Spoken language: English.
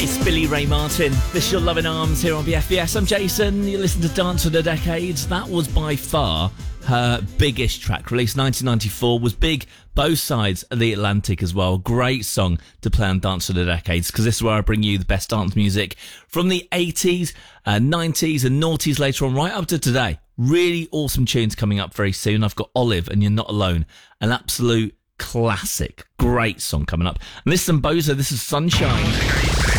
It's Billy Ray Martin. This is Your Loving Arms here on BFBS. I'm Jason. You listen to Dance of the Decades. That was by far her biggest track. Released 1994. Was big both sides of the Atlantic as well. Great song to play on Dance of the Decades, because this is where I bring you the best dance music from the 80s, 90s and noughties later on, right up to today. Really awesome tunes coming up very soon. I've got Olive and You're Not Alone. An absolute classic. Great song coming up. And this is Bozo. This is Sunshine.